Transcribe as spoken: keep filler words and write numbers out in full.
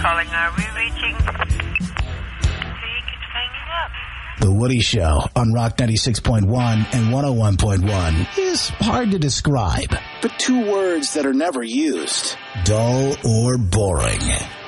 calling. Are we reaching? He keeps hanging up. The Woody Show on Rock ninety-six point one and one oh one point one is hard to describe, but two words that are never used: dull or boring.